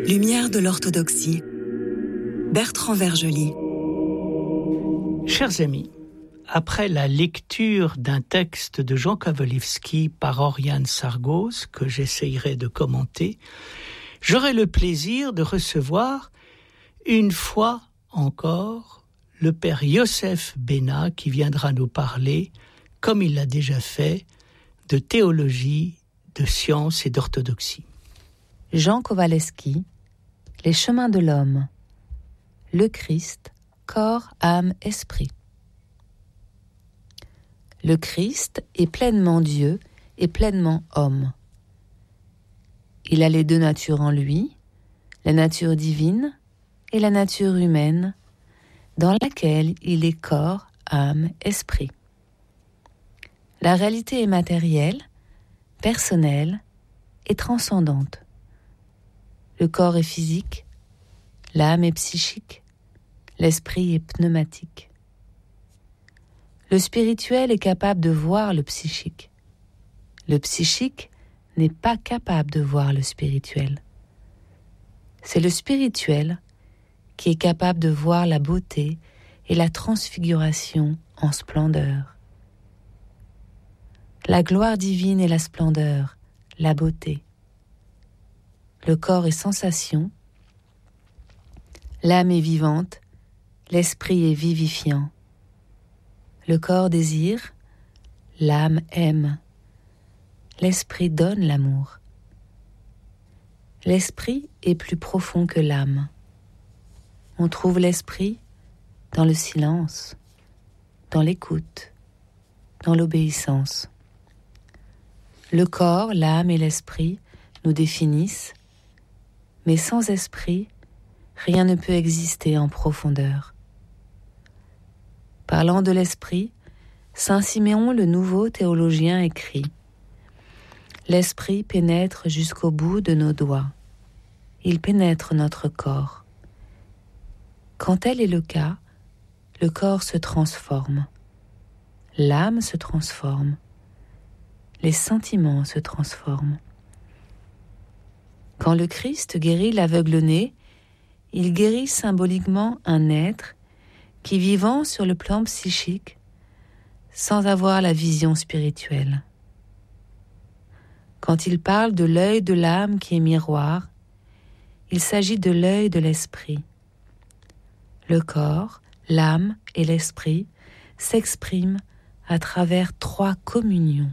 Lumière de l'orthodoxie. Bertrand Vergely. Chers amis, après la lecture d'un texte de Jean Kowalewski par Oriane Sargos, que j'essayerai de commenter, j'aurai le plaisir de recevoir, une fois encore, le père Yosef Bena qui viendra nous parler, comme il l'a déjà fait, de théologie, de science et d'orthodoxie. Jean Kowalewski, Les chemins de l'homme, le Christ, corps, âme, esprit. Le Christ est pleinement Dieu et pleinement homme. Il a les deux natures en lui, la nature divine et la nature humaine, dans laquelle il est corps, âme, esprit. La réalité est matérielle, personnelle et transcendante. Le corps est physique, l'âme est psychique, l'esprit est pneumatique. Le spirituel est capable de voir le psychique. Le psychique n'est pas capable de voir le spirituel. C'est le spirituel qui est capable de voir la beauté et la transfiguration en splendeur. La gloire divine et la splendeur, la beauté. Le corps est sensation, l'âme est vivante, l'esprit est vivifiant. Le corps désire, l'âme aime, l'esprit donne l'amour. L'esprit est plus profond que l'âme. On trouve l'esprit dans le silence, dans l'écoute, dans l'obéissance. Le corps, l'âme et l'esprit nous définissent, mais sans esprit, rien ne peut exister en profondeur. Parlant de l'esprit, saint Siméon le nouveau théologien écrit « L'esprit pénètre jusqu'au bout de nos doigts. Il pénètre notre corps. Quand tel est le cas, le corps se transforme. L'âme se transforme. Les sentiments se transforment. Quand le Christ guérit l'aveugle-né, il guérit symboliquement un être qui, vivant sur le plan psychique, sans avoir la vision spirituelle. Quand il parle de l'œil de l'âme qui est miroir, il s'agit de l'œil de l'esprit. Le corps, l'âme et l'esprit s'expriment à travers 3 communions.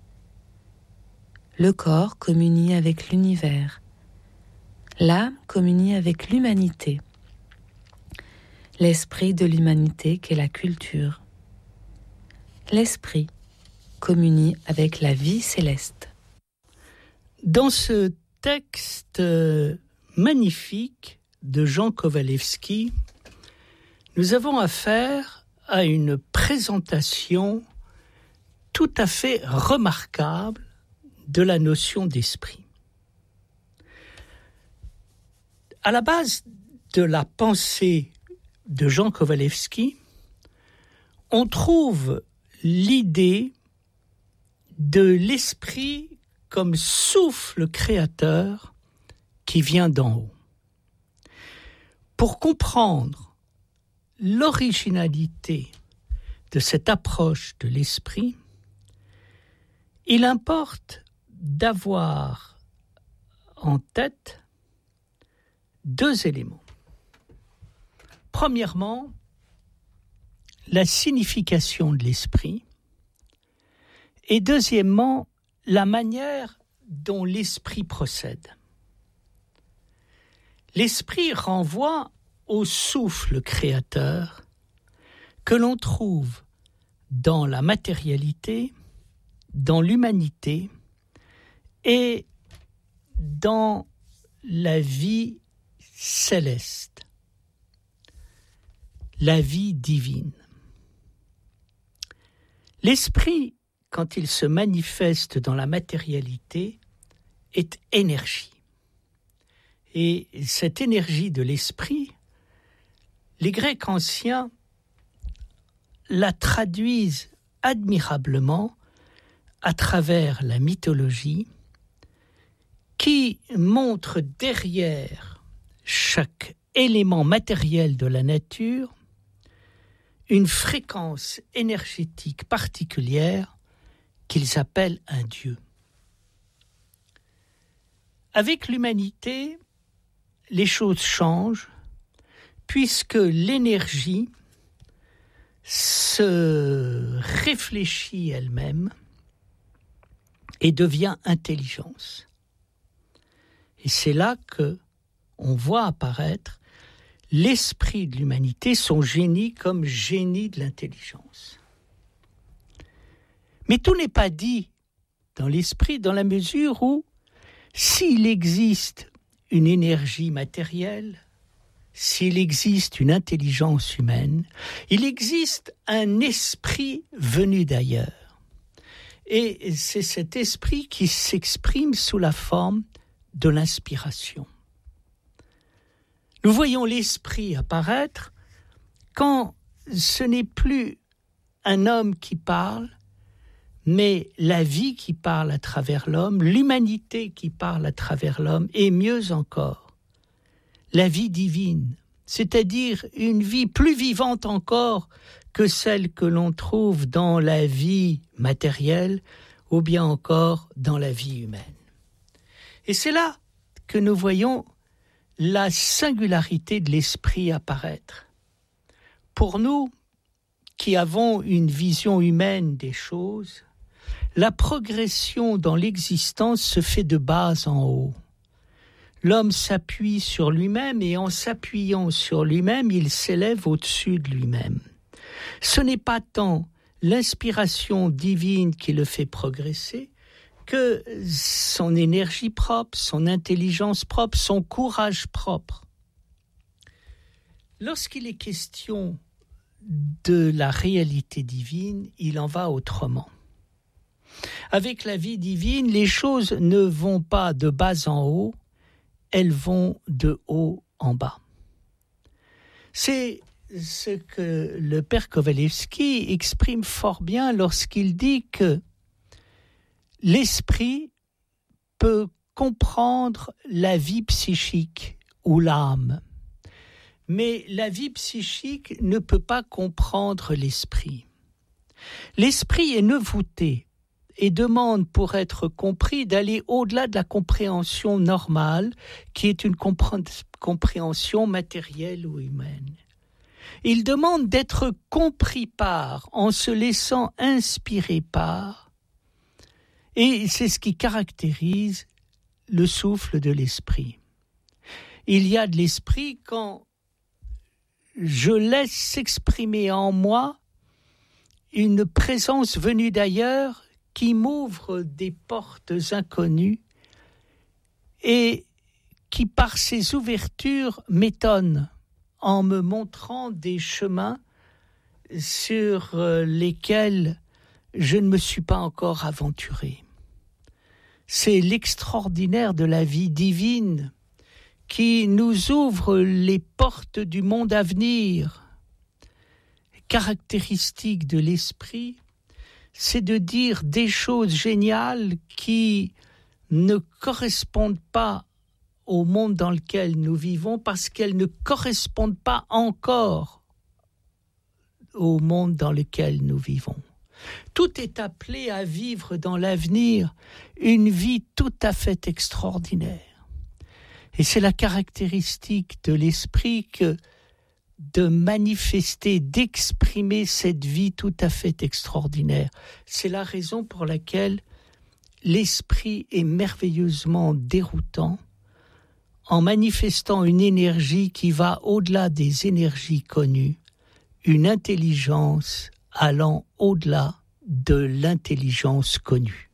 Le corps communie avec l'univers. L'âme communie avec l'humanité. L'esprit de l'humanité qu'est la culture. L'esprit communie avec la vie céleste. Dans ce texte magnifique de Jean Kowalewski, nous avons affaire à une présentation tout à fait remarquable de la notion d'esprit. À la base de la pensée de Jean Kowalewski, on trouve l'idée de l'esprit comme souffle créateur qui vient d'en haut. Pour comprendre l'originalité de cette approche de l'esprit, il importe d'avoir en tête 2 éléments. Premièrement, la signification de l'esprit et deuxièmement, la manière dont l'esprit procède. L'esprit renvoie au souffle créateur que l'on trouve dans la matérialité, dans l'humanité et dans la vie céleste, la vie divine. L'esprit, quand il se manifeste dans la matérialité, est énergie. Et cette énergie de l'esprit, les Grecs anciens la traduisent admirablement à travers la mythologie qui montre derrière chaque élément matériel de la nature une fréquence énergétique particulière qu'ils appellent un Dieu. Avec l'humanité, les choses changent puisque l'énergie se réfléchit elle-même et devient intelligence. Et c'est là que on voit apparaître l'esprit de l'humanité, son génie comme génie de l'intelligence. Mais tout n'est pas dit dans l'esprit dans la mesure où s'il existe une énergie matérielle, s'il existe une intelligence humaine, il existe un esprit venu d'ailleurs. Et c'est cet esprit qui s'exprime sous la forme de l'inspiration. Nous voyons l'esprit apparaître quand ce n'est plus un homme qui parle, mais la vie qui parle à travers l'homme, l'humanité qui parle à travers l'homme, et mieux encore, la vie divine, c'est-à-dire une vie plus vivante encore que celle que l'on trouve dans la vie matérielle ou bien encore dans la vie humaine. Et c'est là que nous voyons la singularité de l'esprit apparaître. Pour nous, qui avons une vision humaine des choses, la progression dans l'existence se fait de bas en haut. L'homme s'appuie sur lui-même et en s'appuyant sur lui-même, il s'élève au-dessus de lui-même. Ce n'est pas tant l'inspiration divine qui le fait progresser que son énergie propre, son intelligence propre, son courage propre. Lorsqu'il est question de la réalité divine, il en va autrement. Avec la vie divine, les choses ne vont pas de bas en haut, elles vont de haut en bas. C'est ce que le père Kowalewski exprime fort bien lorsqu'il dit que l'esprit peut comprendre la vie psychique ou l'âme, mais la vie psychique ne peut pas comprendre l'esprit. L'esprit est nevouté et demande pour être compris d'aller au-delà de la compréhension normale qui est une compréhension matérielle ou humaine. Il demande d'être compris par, en se laissant inspirer par, et c'est ce qui caractérise le souffle de l'esprit. Il y a de l'esprit quand je laisse s'exprimer en moi une présence venue d'ailleurs qui m'ouvre des portes inconnues et qui, par ses ouvertures, m'étonne en me montrant des chemins sur lesquels je ne me suis pas encore aventuré. C'est l'extraordinaire de la vie divine qui nous ouvre les portes du monde à venir. Caractéristique de l'esprit, c'est de dire des choses géniales qui ne correspondent pas au monde dans lequel nous vivons parce qu'elles ne correspondent pas encore au monde dans lequel nous vivons. Tout est appelé à vivre dans l'avenir une vie tout à fait extraordinaire. Et c'est la caractéristique de l'esprit que de manifester, d'exprimer cette vie tout à fait extraordinaire. C'est la raison pour laquelle l'esprit est merveilleusement déroutant en manifestant une énergie qui va au-delà des énergies connues, une intelligence allant au-delà de l'intelligence connue.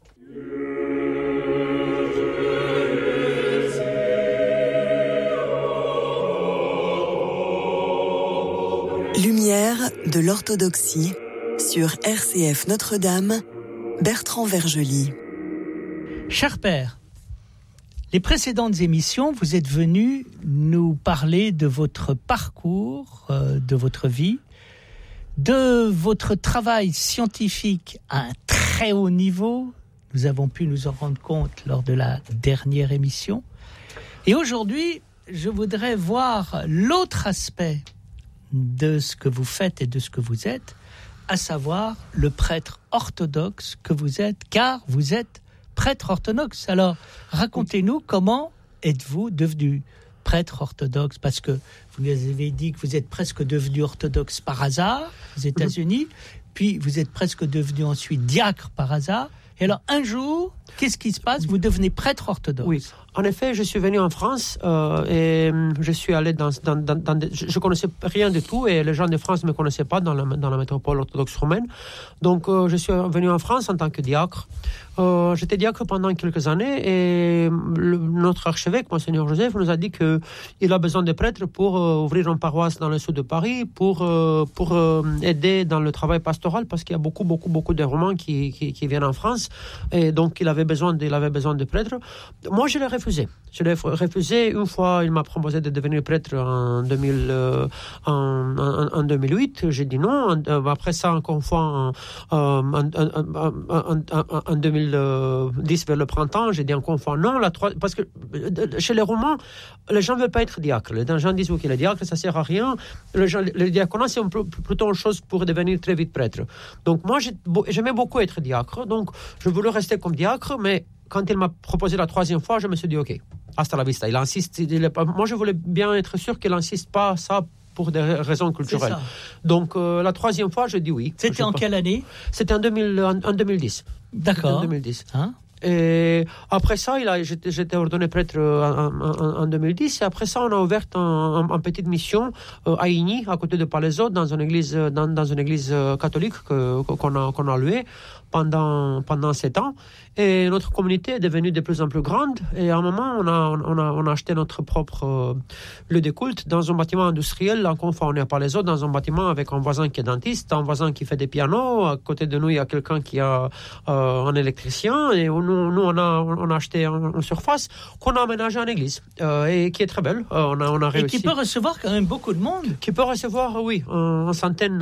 Lumière de l'orthodoxie sur RCF Notre-Dame, Bertrand Vergely. Cher père, les précédentes émissions, vous êtes venu nous parler de votre parcours, de votre vie, de votre travail scientifique à un très haut niveau. Nous avons pu nous en rendre compte lors de la dernière émission. Et aujourd'hui, je voudrais voir l'autre aspect de ce que vous faites et de ce que vous êtes, à savoir le prêtre orthodoxe que vous êtes, car vous êtes prêtre orthodoxe. Alors, racontez-nous comment êtes-vous devenu prêtre orthodoxe, parce que vous nous avez dit que vous êtes presque devenu orthodoxe par hasard aux États-Unis, puis vous êtes presque devenu ensuite diacre par hasard. Et alors, un jour, qu'est-ce qui se passe ? Vous devenez prêtre orthodoxe. Oui, en effet, je suis venu en France et je suis allé je connaissais rien du tout et les gens de France ne me connaissaient pas dans la métropole orthodoxe romaine. Donc, je suis venu en France en tant que diacre. J'étais diacre pendant quelques années et notre archevêque, Monseigneur Joseph, nous a dit qu'il a besoin de prêtres pour ouvrir une paroisse dans le sud de Paris, pour aider dans le travail pastoral, parce qu'il y a beaucoup de Romains qui viennent en France, et donc il avait besoin de prêtres. Moi, je l'ai refusé. Une fois, il m'a proposé de devenir prêtre en 2008. J'ai dit non. Après ça, encore une fois, en 2010, vers le printemps, j'ai dit encore une fois non. Parce que chez les Romains, les gens ne veulent pas être diacres. Les gens disent que les diacres, ça ne sert à rien. Le diaconat, c'est plutôt une chose pour devenir très vite prêtre. Donc moi, j'aimais beaucoup être diacre. Donc je voulais rester comme diacre, mais quand il m'a proposé la troisième fois, je me suis dit OK, hasta la vista. Il insiste. Moi, je voulais bien être sûr qu'il n'insiste pas ça pour des raisons culturelles. Donc la troisième fois, je dis oui. C'était en quelle année ? C'était en 2010. D'accord. En 2010. Et après ça, j'étais ordonné prêtre en 2010. Et après ça, on a ouvert une petite mission à Igny, à côté de Palaiseau, dans une église catholique qu'on a louée pendant 7 ans. Et notre communauté est devenue de plus en plus grande. Et à un moment, on a acheté notre propre lieu de culte dans un bâtiment industriel. Encore une fois, on est à Palaiseau, dans un bâtiment avec un voisin qui est dentiste, un voisin qui fait des pianos. À côté de nous, il y a quelqu'un qui a un électricien. Et nous, on a acheté une surface qu'on a aménagée en église et qui est très belle. On a réussi. Et qui peut recevoir quand même beaucoup de monde. Qui peut recevoir, oui, une centaine,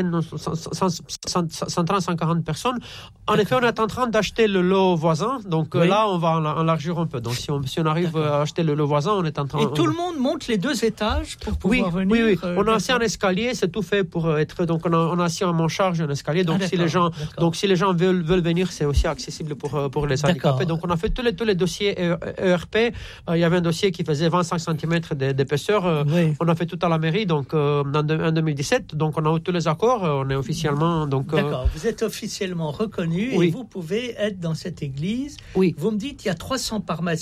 130-140 personnes. En effet, on est en train d'acheter le lot voisin, donc là on va élargir un peu. Donc si on arrive à acheter le lot voisin, on est en train. Et tout le monde monte les 2 étages pour pouvoir venir. Oui. On a assis un escalier, c'est tout fait pour être. Donc on a assis en mon charge un escalier. Donc si les gens veulent venir, c'est aussi accessible pour les handicapés. Donc on a fait tous les dossiers ERP. Il y avait un dossier qui faisait 25 cm d'épaisseur. On a fait tout à la mairie. Donc en 2017. Donc on a eu tous les accords. On est officiellement D'accord. Vous êtes officiellement reconnu et vous pouvez être dans cette église. Oui. Vous me dites qu'il y a 300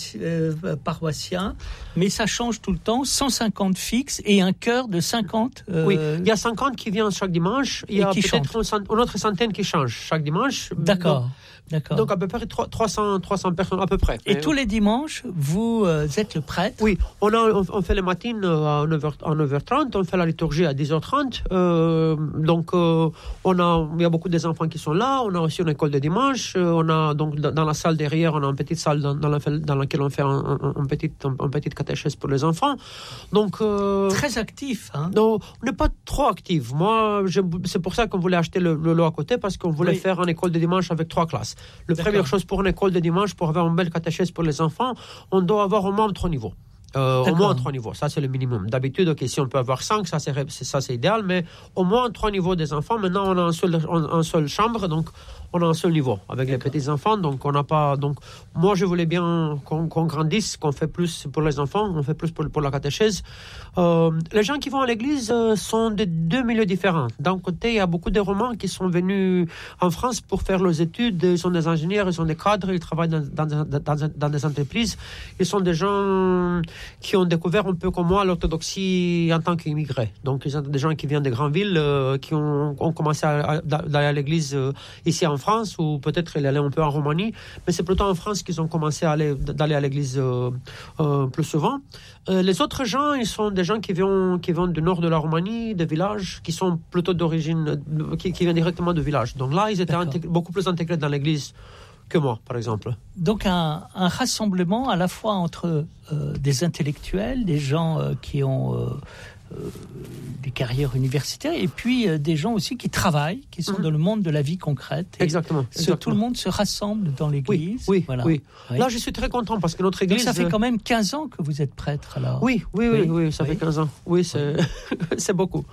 paroissiens, mais ça change tout le temps, 150 fixes et un chœur de 50. Oui, il y a 50 qui viennent chaque dimanche, il y a peut-être une autre centaine qui changent chaque dimanche. D'accord. Donc à peu près 300 personnes à peu près. Et tous les dimanches, vous êtes le prêtre ? Oui, on fait les matines à 9h30, on fait la liturgie à 10h30. Donc il y a beaucoup des enfants qui sont là. On a aussi une école de dimanche. On a donc dans la salle derrière, on a une petite salle dans laquelle on fait un petit catéchèse pour les enfants. Donc très actif, hein ? Non, on n'est pas trop actif. Moi, c'est pour ça qu'on voulait acheter le lot à côté, parce qu'on voulait faire une école de dimanche avec 3 classes. La première chose pour une école de dimanche, pour avoir une belle catéchèse pour les enfants, on doit avoir au moins 3 niveaux. Au moins 3 niveaux, ça c'est le minimum. D'habitude, si on peut avoir 5, ça c'est idéal, mais au moins 3 niveaux des enfants. Maintenant, on a une seule chambre, donc on a un seul niveau avec les petits enfants. Donc on n'a pas. Donc moi, je voulais bien qu'on grandisse, qu'on fait plus pour les enfants, on fait plus pour la catéchèse. Les gens qui vont à l'église sont de 2 milieux différents. D'un côté, il y a beaucoup de Romains qui sont venus en France pour faire leurs études. Ils sont des ingénieurs, ils sont des cadres, ils travaillent dans des entreprises. Ils sont des gens qui ont découvert un peu comme moi l'orthodoxie en tant qu'immigrés. Donc, ils sont des gens qui viennent des grandes villes, qui ont commencé à aller à l'église ici en France, ou peut-être ils allaient un peu en Roumanie, mais c'est plutôt en France qu'ils ont commencé d'aller à l'église plus souvent. Les autres gens, ils sont des gens qui viennent du nord de la Roumanie, des villages, qui sont plutôt d'origine, qui viennent directement de villages. Donc là, ils étaient beaucoup plus intégrés dans l'église que moi, par exemple. Donc un rassemblement à la fois entre des intellectuels, des gens qui ont des carrières universitaires, et puis des gens aussi qui travaillent, qui sont dans le monde de la vie concrète. Exactement. Tout le monde se rassemble dans l'église. Oui. Voilà. Oui. Là, je suis très content parce que notre église... Donc ça fait quand même 15 ans que vous êtes prêtre, alors. Oui, ça fait 15 ans. Oui, c'est beaucoup.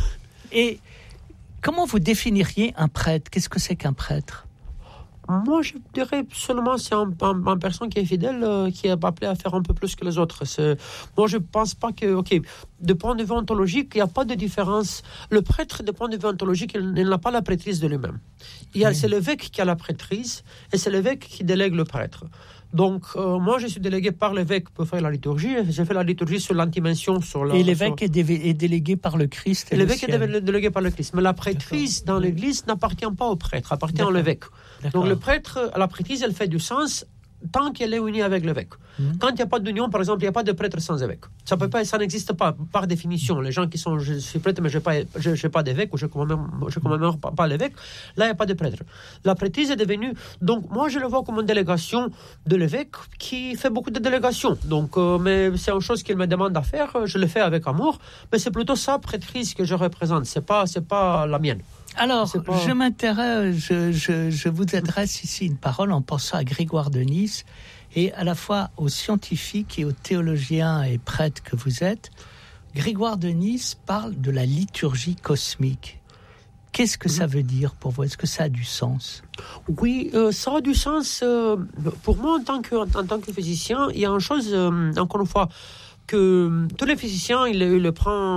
Et comment vous définiriez un prêtre ? Qu'est-ce que c'est qu'un prêtre ? Moi, je dirais seulement c'est une personne qui est fidèle, qui est appelée à faire un peu plus que les autres. Moi, je ne pense pas que... de point de vue ontologique, il n'y a pas de différence. Le prêtre, de point de vue ontologique, il n'a pas la prêtrise de lui-même. C'est l'évêque qui a la prêtrise et c'est l'évêque qui délègue le prêtre. Donc, moi, je suis délégué par l'évêque pour faire la liturgie. J'ai fait la liturgie sur l'antimension. Et l'évêque est délégué par le Christ. Et l'évêque est délégué par le Christ. Mais la prêtrise dans l'Église n'appartient pas au prêtre, appartient à l'évêque. Donc, le prêtre, la prêtrise, elle fait du sens tant qu'elle est unie avec l'évêque. Quand il n'y a pas d'union, par exemple, il n'y a pas de prêtre sans évêque. Ça n'existe pas, par définition. Les gens qui sont, je suis prêtre, mais je n'ai pas d'évêque, ou je ne commémore pas l'évêque, là, il n'y a pas de prêtre. La prêtrise est devenue... Donc, moi, je le vois comme une délégation de l'évêque qui fait beaucoup de délégations. Donc, mais c'est une chose qu'il me demande à faire, je le fais avec amour, mais c'est plutôt sa prêtrise que je représente, c'est pas la mienne. Alors, je m'intéresse, je vous adresse ici une parole en pensant à Grégoire de Nice et à la fois aux scientifiques et aux théologiens et prêtres que vous êtes. Grégoire de Nice parle de la liturgie cosmique. Qu'est-ce que ça veut dire pour vous ? Est-ce que ça a du sens ? Oui, ça a du sens. Pour moi, en tant que physicien, il y a une chose, encore une fois, que tous les physiciens, ils le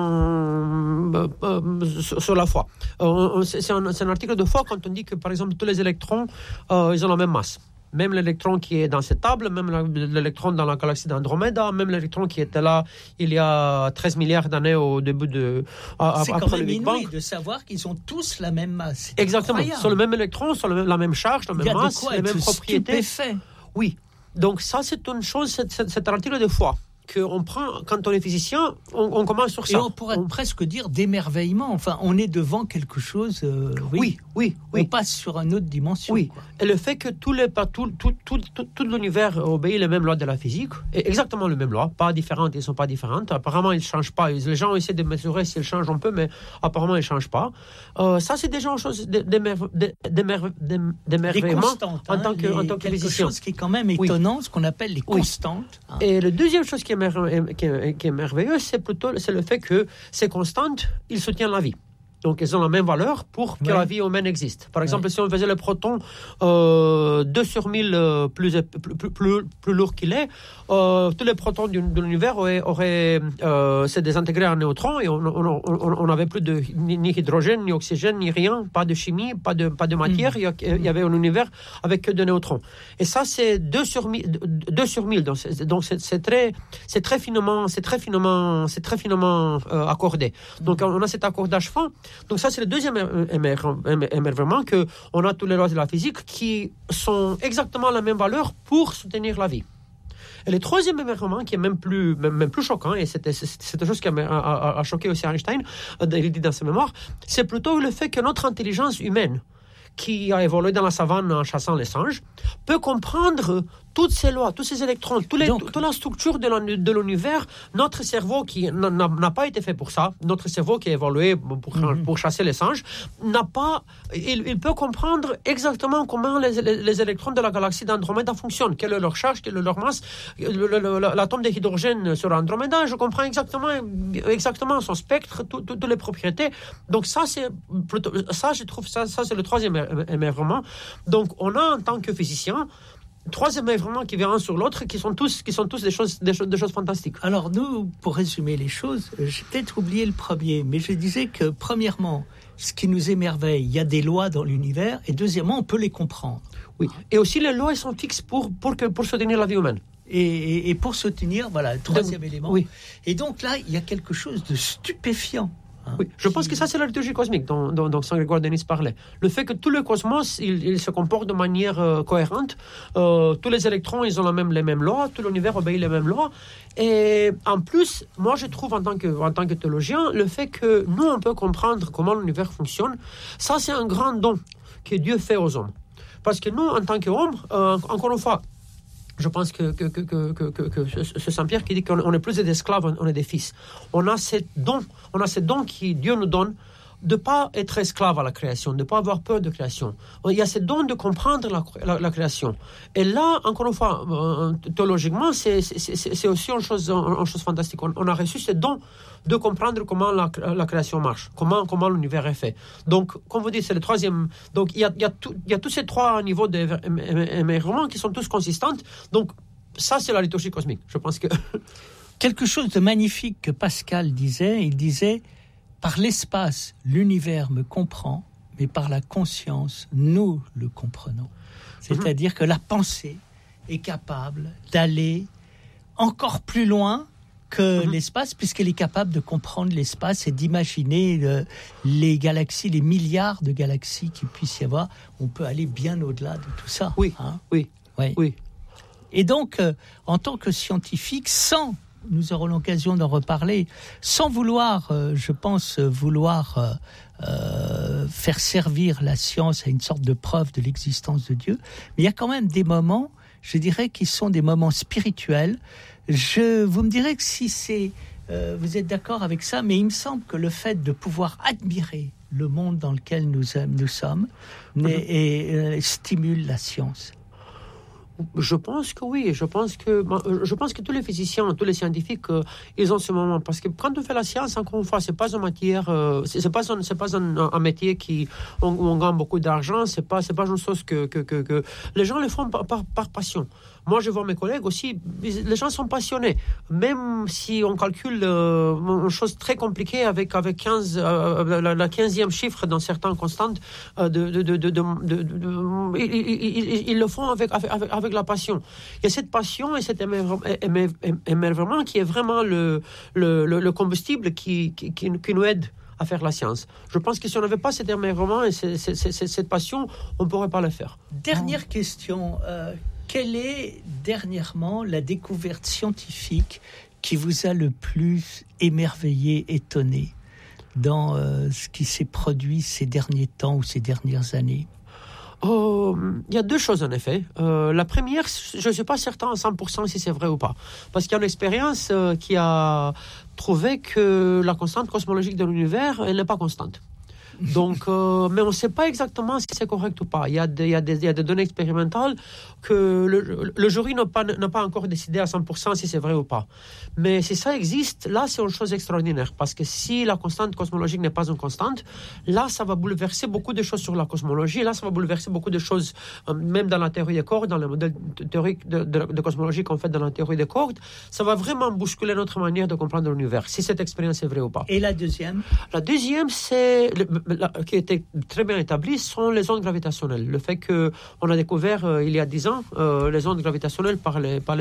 prennent sur la foi. C'est un article de foi quand on dit que, par exemple, tous les électrons, ils ont la même masse. Même l'électron qui est dans cette table, même l'électron dans la galaxie d'Andromeda, même l'électron qui était là il y a 13 milliards d'années au début c'est quand même inouï de savoir qu'ils ont tous la même masse. C'est exactement. Incroyable. Sur le même électron, sur la même charge, la même masse, les mêmes propriétés. Oui. Donc ça, c'est une chose, c'est un article de foi qu'on prend, quand on est physicien, on commence sur ça. Et on pourrait presque dire d'émerveillement. Enfin, on est devant quelque chose... Oui. On passe sur une autre dimension. Oui, quoi. Et le fait que tout l'univers obéit les mêmes lois de la physique, et exactement les mêmes lois, pas différentes, ils ne sont pas différentes. Apparemment, ils ne changent pas. Les gens essaient de mesurer s'ils changent un peu, mais apparemment, ils ne changent pas. Ça, c'est déjà une chose d'émerveillement en tant que physicien. Quelque chose qui est quand même étonnant, ce qu'on appelle les constantes. Hein. Et la deuxième chose qui est merveilleux, c'est le fait que ces constantes, ils soutiennent la vie. Donc, elles ont la même valeur pour que la vie humaine existe. Par exemple, si on faisait le proton 2 sur 1000 plus lourd qu'il est, tous les protons de l'univers auraient se désintégré en neutrons et on n'avait plus ni hydrogène, ni oxygène, ni rien, pas de chimie, pas de matière. Il y avait un univers avec que des neutrons. Et ça, c'est 2 sur 1000. Donc, c'est très finement accordé. Donc, on a cet accordage fin. Donc ça, c'est le deuxième émerveillement, qu'on a tous les lois de la physique qui sont exactement la même valeur pour soutenir la vie. Et le troisième émerveillement, qui est même plus choquant, et c'est une chose qui a choqué aussi Einstein, il dit dans ses mémoires, c'est plutôt le fait que notre intelligence humaine, qui a évolué dans la savane en chassant les singes, peut comprendre toutes ces lois, tous ces électrons, toute la structure de l'univers. Notre cerveau qui n'a pas été fait pour ça, notre cerveau qui a évolué pour chasser les singes, il peut comprendre exactement comment les électrons de la galaxie d'Andromeda fonctionnent, quelle est leur charge, quelle est leur masse, l'atome d'hydrogène sur Andromeda, je comprends exactement son spectre, toutes les propriétés. Donc ça, je trouve ça c'est le troisième émerveillement. Donc on a en tant que physicien trois émerveillements qui viennent un sur l'autre, qui sont tous des choses fantastiques. Alors nous, pour résumer les choses, j'ai peut-être oublié le premier, mais je disais que premièrement, ce qui nous émerveille, il y a des lois dans l'univers, et deuxièmement, on peut les comprendre. Oui. Et aussi les lois, elles sont fixes pour soutenir la vie humaine. Et pour soutenir, voilà, le troisième élément. Oui. Et donc là, il y a quelque chose de stupéfiant. Oui, je pense que ça, c'est la liturgie cosmique dont Saint Grégoire de Nice parlait. Le fait que tout le cosmos, il se comporte de manière cohérente. Tous les électrons, ils ont les mêmes lois. Tout l'univers obéit les mêmes lois. Et en plus, moi, je trouve, en tant que théologien, le fait que nous, on peut comprendre comment l'univers fonctionne, ça, c'est un grand don que Dieu fait aux hommes. Parce que nous, en tant qu'hommes, encore une fois, Je pense que c'est Saint-Pierre qui dit qu'on n'est plus des esclaves, on est des fils. On a ces dons que Dieu nous donne de ne pas être esclave à la création, de ne pas avoir peur de création. Il y a ce don de comprendre la création. Et là, encore une fois, théologiquement, c'est aussi une chose fantastique. On a reçu ce don de comprendre comment la création marche, comment l'univers est fait. Donc, comme vous dites, c'est le troisième. Donc, il y a tous ces trois niveaux d'émergement qui sont tous consistants. Donc, ça, c'est la liturgie cosmique. Je pense que... Quelque chose de magnifique que Pascal disait, il disait... Par l'espace, l'univers me comprend, mais par la conscience, nous le comprenons. C'est-à-dire que la pensée est capable d'aller encore plus loin que l'espace, puisqu'elle est capable de comprendre l'espace et d'imaginer les galaxies, les milliards de galaxies qu'il puisse y avoir. On peut aller bien au-delà de tout ça. Oui. Et donc, en tant que scientifique, nous aurons l'occasion d'en reparler, sans vouloir, faire servir la science à une sorte de preuve de l'existence de Dieu. Mais il y a quand même des moments, je dirais, qui sont des moments spirituels. Vous me direz que si vous êtes d'accord avec ça, mais il me semble que le fait de pouvoir admirer le monde dans lequel nous sommes stimule la science. Je pense que oui. Je pense que tous les physiciens, tous les scientifiques, ils ont ce moment. Parce que quand on fait la science, encore une fois, c'est pas une matière, c'est pas un métier où on gagne beaucoup d'argent. C'est pas une chose que les gens le font par passion. Moi, je vois mes collègues aussi, les gens sont passionnés. Même si on calcule une chose très compliquée avec 15, la 15e chiffre dans certaines constantes, ils le font avec la passion. Il y a cette passion et cet émerveillement qui est vraiment le combustible qui nous aide à faire la science. Je pense que si on n'avait pas cet émerveillement et cette passion, on ne pourrait pas le faire. Dernière question. Quelle est, dernièrement, la découverte scientifique qui vous a le plus émerveillé, étonné dans ce qui s'est produit ces derniers temps ou ces dernières années ? Il y a deux choses en effet. La première, je ne suis pas certain à 100% si c'est vrai ou pas. Parce qu'il y a une expérience qui a trouvé que la constante cosmologique de l'univers, elle n'est pas constante. Donc, mais on ne sait pas exactement si c'est correct ou pas. Il y a des données expérimentales que le jury n'a pas encore décidé à 100% si c'est vrai ou pas. Mais si ça existe, là, c'est une chose extraordinaire. Parce que si la constante cosmologique n'est pas une constante, là, ça va bouleverser beaucoup de choses sur la cosmologie. Là, ça va bouleverser beaucoup de choses, même dans la théorie des cordes, dans le modèle théorique de cosmologie qu'on fait dans la théorie des cordes. Ça va vraiment bousculer notre manière de comprendre l'univers, si cette expérience est vraie ou pas. Et la deuxième ? La deuxième, c'est... qui était très bien établi, sont les ondes gravitationnelles. Le fait qu'on a découvert il y a 10 ans les ondes gravitationnelles par les